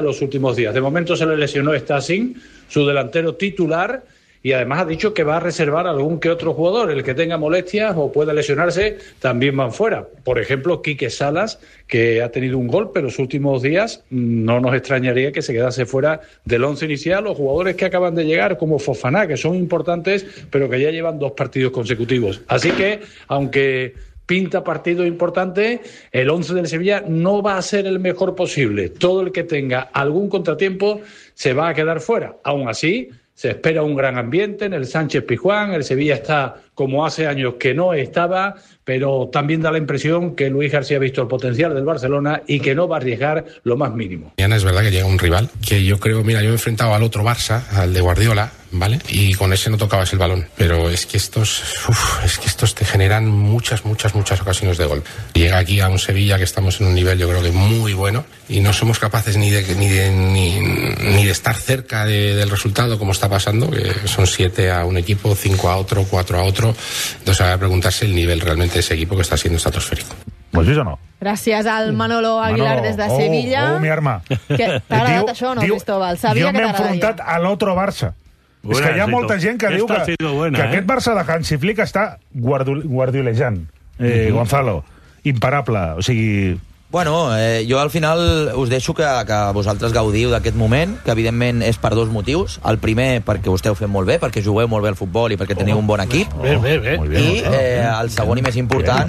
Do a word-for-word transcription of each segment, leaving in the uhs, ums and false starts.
los últimos días. De momento se le lesionó Stassin, su delantero titular, y además ha dicho que va a reservar a algún que otro jugador. El que tenga molestias o pueda lesionarse también van fuera. Por ejemplo, Quique Salas, que ha tenido un golpe en los últimos días. No nos extrañaría que se quedase fuera del once inicial. Los jugadores que acaban de llegar, como Fofana, que son importantes, pero que ya llevan dos partidos consecutivos. Así que, aunque pinta partido importante, el once del Sevilla no va a ser el mejor posible. Todo el que tenga algún contratiempo se va a quedar fuera. Aún así, se espera un gran ambiente en el Sánchez Pizjuán. El Sevilla está como hace años que no estaba, pero también da la impresión que Luis García ha visto el potencial del Barcelona y que no va a arriesgar lo más mínimo. Mañana es verdad que llega un rival que yo creo, mira, yo me he enfrentado al otro Barça, al de Guardiola, ¿vale? Y con ese no tocabas el balón, pero es que estos, uf, es que estos te generan muchas, muchas, muchas ocasiones de gol. Llega aquí a un Sevilla que estamos en un nivel, yo creo que muy bueno, y no somos capaces ni de ni de, ni, ni de estar cerca de, del resultado como está pasando, que son siete a un equipo, cinco a otro, cuatro a otro. Entonces a preguntarse el nivel realmente de ese equipo que está siendo estratosfèrico. Pues sí o no? Gràcies al Manolo Aguilar Manolo, des de oh, Sevilla. Oh, mi arma. Que t'ha agradat això o no, Cristóbal? Sabia jo que m'he t'agradaria. enfrontat a l'altre Barça. Buena, és que hi ha molta gent que diu que, buena, que eh? aquest Barça de Hansi Flick està guardiol, guardiolejant. Eh, uh-huh. Gonzalo, imparable. O sigui... Bueno, eh, jo al final us deixo que, que vosaltres gaudiu d'aquest moment, que evidentment és per dos motius. El primer, perquè ho esteu fent molt bé, perquè jugueu molt bé al futbol i perquè teniu un bon equip. Bé, bé, bé. I eh, el segon i més important...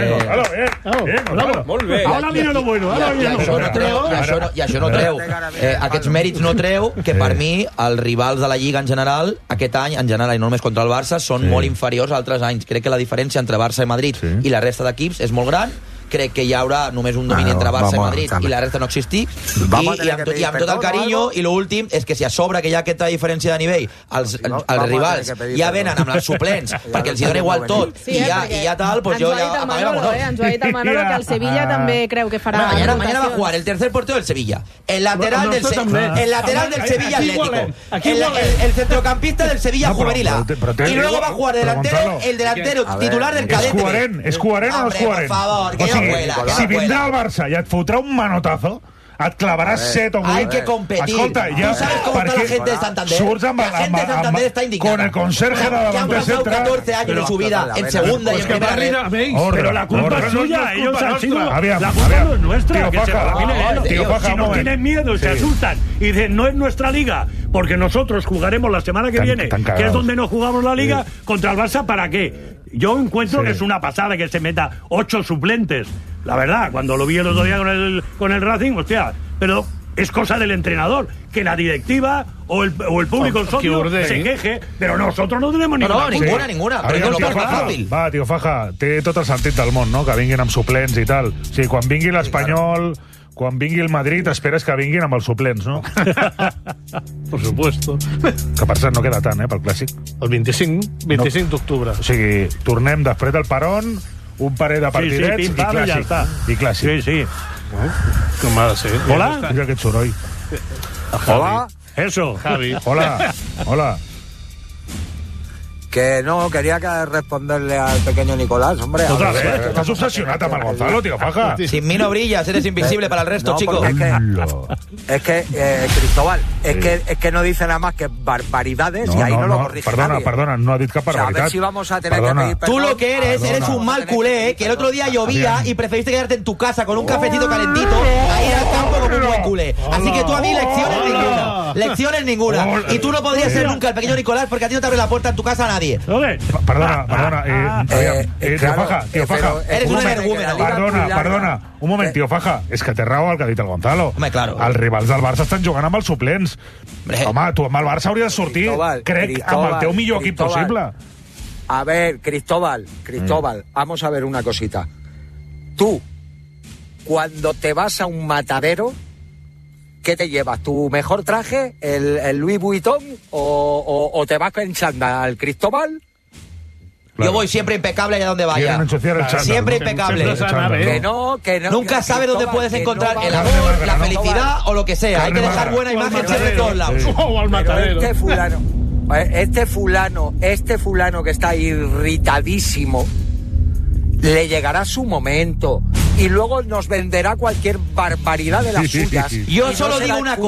Molt bé. Ara viene lo bueno. I això no treu, i això no, i això no treu. Eh, aquests mèrits no treu que per mi els rivals de la Lliga en general, aquest any, en general, i no només contra el Barça, són sí. molt inferiors a altres anys. Crec que la diferència entre Barça i Madrid sí. i la resta d'equips és molt gran. Crec que hi haurà només un domini entre Barça i Madrid i la resta no existir. I, i, amb, i amb tot el carinyo, i l'últim és que si a sobre que hi ha aquesta diferència de nivell, els, els, els rivals ja venen amb els suplents perquè els hi dona igual tot sí, eh, i, ja, i ja tal, pues jo ja Manolo, eh, ens ho ha dit el Manolo que el Sevilla també creu que farà... Mañana, mañana va a jugar el tercer portero del Sevilla, el lateral del, Se el lateral del Sevilla Atlético, el, el, el centrocampista del Sevilla Juvenil A, y luego va a jugar de delantero el delantero titular del cadete. És coherent, és coherent o no és coherent? Por favor, que no vuela. Si vindrà el Barça i et fotrà un manotazo, et clavaràs set o vuit. Hay que competir. Escolta, ja, ¿tú sabes cómo está la gente de Santander? Surts amb, la gente de Santander está indignada. Con el conserje de davanter central. Que han pasado catorce años de su vida en segunda y en primera red. Pero la culpa es suya, ellos han sido... La culpa no es nuestra. Si no tienen miedo y se asustan y dicen, no es nuestra liga, porque nosotros jugaremos la semana que viene, que es donde no jugamos la liga, contra el Barça, ¿para qué? Yo encuentro que es una pasada que se meta ocho suplentes. La verdad, cuando lo vi el otro día con el, con el Racing, hostia, pero es cosa del entrenador, que la directiva o el, o el público, el socio, se queje, pero nosotros no tenemos ninguna. No, no, ninguna, ninguna. Però no, tio Faja, va, tio Faja, té tot el sentit del món, no?, que vinguin amb suplents i tal. O sigui, quan vingui l'Espanyol... Quan vingui el Madrid, esperes que vinguin amb els suplents, no? Por supuesto. Que per cert no queda tant, eh, pel Clàssic. El vint-i-cinc, vint-i-cinc no. d'octubre. O sigui, tornem després del Paron, un parell de partidets sí, sí, i Clàssic. Ja I Clàssic. Sí, sí. Eh? Com ha de ser. Hola? Mira aquest soroll. Hola. Eso, Javi. Hola. Hola. Que no, quería que responderle al pequeño Nicolás, hombre. Otra vez, ver, estás obsesionado con Gonzalo, tío Faja. Sin mí no brillas, eres invisible eh, para el resto, no, chico. Es que, es que eh, Cristóbal, es, sí. que, es que no dice nada más que barbaridades no, y ahí no, no, no lo corrige Perdona, nadie. perdona, no ha dit cap barbaritat. O sea, a ver si vamos a tener perdona. que pedir perdón. Tú lo que eres, perdona. eres un mal culé, que el otro día llovía y preferiste quedarte en tu casa con un cafecito calentito a ir al campo como un buen culé. Así que tú a mí lecciones ninguna. Lecciones ninguna. Y tú no podrías ser nunca el pequeño Nicolás porque a ti no te abre la puerta en tu casa a nadie. Perdona, perdona, eh, eh, eh, eh, claro, tío Faja, tío Faja. Eres un energúmeno. Perdona, perdona, un moment, tío Faja. És que té raó el que ha dit el Gonzalo. Home, claro. Els rivals del Barça estan jugant amb els suplents. Hombre. Home, tu amb el Barça hauries de sortir, Cristóbal, crec, Cristóbal, amb el teu millor equip possible. A ver, Cristóbal, Cristóbal, mm. vamos a ver una cosita. Tú, cuando te vas a un matadero, ¿qué te llevas? ¿Tu mejor traje, el, el Louis Vuitton, o, o, o te vas en chándal, Cristóbal? Claro. Yo voy siempre impecable allá donde vaya. Chándal, siempre ¿no? impecable. Siempre chándal, que no, que no. Nunca que sabes dónde puedes encontrar no el amor, magra, la no felicidad o lo que sea. Hay que dejar buena imagen siempre en todos lados. O al matadero. Este fulano, este fulano, este fulano que está irritadísimo, le llegará su momento y luego nos venderá cualquier barbaridad de las suyas. Yo solo digo una cosa.